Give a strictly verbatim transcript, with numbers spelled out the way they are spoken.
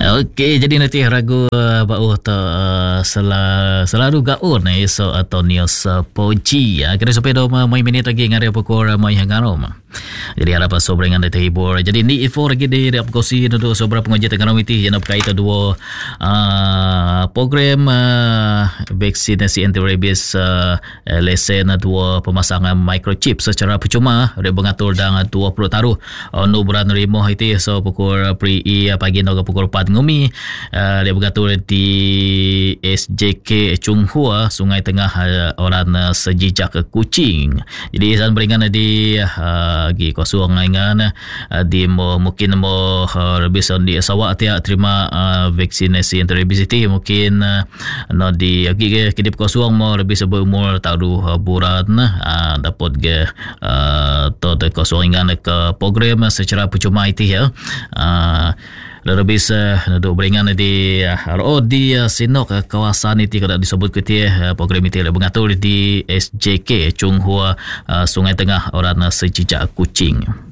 Okey, jadi nanti ragu uh, bau ta uh, sel- selalu gaun eh so Antonio Poji ya. Kira sampai dah mai minit lagi ngare pukul mai hangarom. Jadi harap sobrengan dari terhibur. Jadi ni info lagi di aplikasi untuk sobra pengajian tengah miti yang berkaitan dua uh, program uh, vaksinasi anti-rabies uh, lesen dua pemasangan microchip secara percuma dia mengatur dengan dua puluh taruh uh, no bulan rimo itu so pukul pri pagi no pukul empat ngumi uh, dia mengatur di S J K Chunghua Sungai Tengah uh, orang uh, sejijak Kuching. Jadi saya beringan di uh, gi kosong dengan uh, di mo, mungkin mo uh, lebih di sawak tiap terima uh, vaksinasi anti-rabies itu mungkin uh, no di gi kedip kosong mo lebih sebab umur tahu uh, bulan uh, dapat ke uh, to de kosong dengan ke program secara percuma itu ya. Uh, Lebih bisa untuk beringan di R O di Sinok kawasan itu kalau disebut ketia program itu mengatur di S J K Chunghua Sungai Tengah orang sejijak Kuching.